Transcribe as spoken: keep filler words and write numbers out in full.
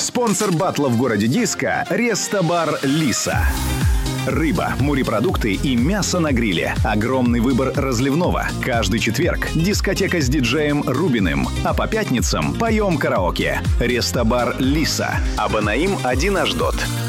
Спонсор батла в городе Диска – Рестобар «Лиса». Рыба, морепродукты и мясо на гриле. Огромный выбор разливного. Каждый четверг дискотека с диджеем Рубиным. А по пятницам поем караоке. Рестобар «Лиса». Абанаим один Ашдот.